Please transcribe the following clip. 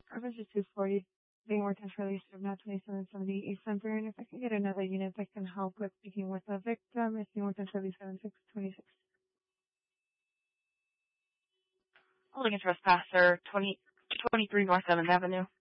Carpenter's 240, being worked on Charlie Street, now 2770 East Sunbury, and if I can get another unit that can help with speaking with the victim, it's being worked on Charlie 7626. Holding a trespasser, 23 North 7th Avenue.